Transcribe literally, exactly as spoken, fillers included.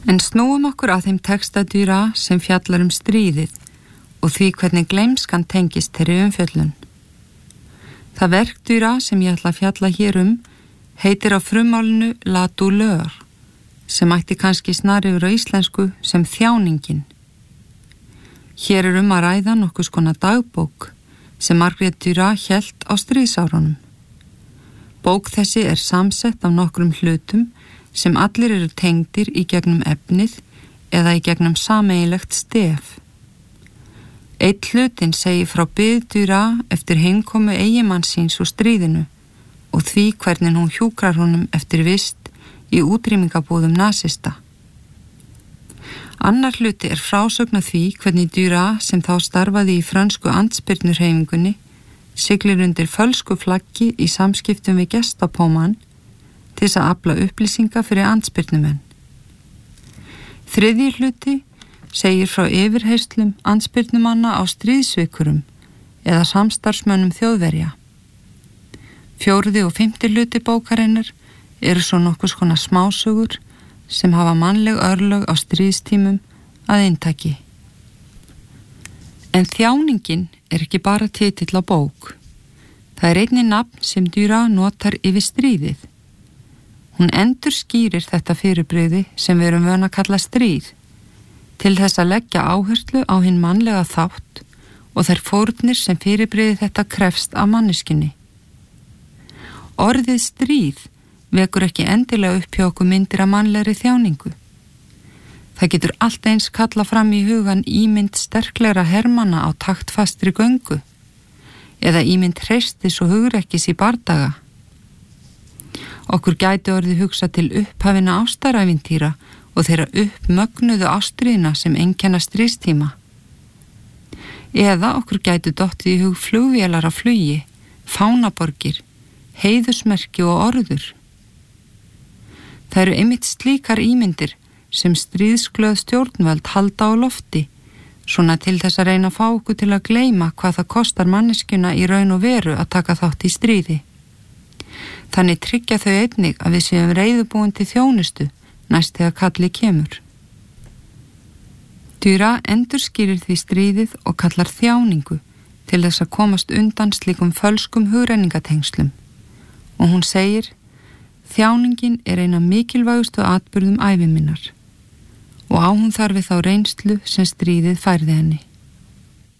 En snúum okkur að þeim texta Duras sem fjallar um stríðið og því hvernig gleymskan tengist þeirri umfjöllun. Það verk Duras sem ég ætla að fjalla hér um heitir á frummálinu La Douleur, sem ætti kannski snar yfir á íslensku sem þjáningin. Hér er um að ræða nokkuð skona dagbók sem Margrét Duras hélt á stríðsárunum. Bók þessi er samsett af nokkrum hlutum sem allir eru tengdir í gegnum efnið eða í gegnum sameiginlegt stef. Eitt hlutin segir frá bið Duras eftir heimkomu eiginmanns síns úr stríðinu og því hvernig hún hjúkrar honum eftir vist í útrýmingabúðum nasista. Annar hluti er frásögn af því hvernig Duras sem þá starfaði í frönsku andspyrnuhreyfingunni siglir undir fölsku flaggi í samskiptum við gestapómann til þess að afla upplýsinga fyrir andspyrnumenn. Þriðji hluti segir frá yfirheyslum andspyrnumanna á stríðsvikurum eða samstarfsmönnum Þjóðverja. Fjórði og fimmti hluti bókarinnar eru svo nokkuð skona smásögur sem hafa mannleg örlög á stríðstímum að inntaki. En þjáningin er ekki bara titill á bók. Það er einnig nafn sem Duras notar yfir stríðið. Hún endurskýrir þetta fyrirbrigði sem við erum vön að kalla stríð til þess að leggja áherslu á hinn mannlega þátt og þær fórnir sem fyrirbrigði þetta krefst af manneskjunni. Orðið stríð vekur ekki endilega upp hjá okkur myndir af mannlegri þjáningu. Það getur allt eins kalla fram í hugan ímynd sterklegra hermanna á taktfastri göngu eða ímynd hreistis og hugrekkis í bardaga. Okkur gæti orðið hugsa til upphafina ástarævintýra og þeirra uppmögnuðu ástríðina sem einkenna stríðstíma. Eða okkur gæti dottið í hug flugvélar á flugi, fánaborgir, heiðusmerki og orður. Það eru einmitt slíkar ímyndir sem stríðsglöð stjórnvöld halda á lofti, svona til þess að reyna að fá okkur til að gleyma hvað það kostar manneskjuna í raun og veru að taka þátt í stríði. Þannig tryggja þau einnig að við séum reiðubúin til þjónustu næst þegar kallið kemur. Duras endurskýrir því stríðið og kallar þjáningu til þess að komast undan slíkum fölskum hugrenningatengslum og hún segir: þjáningin er eina mikilvægustu atburðum ævi minnar og á hún þar við þá reynslu sem stríðið færði henni.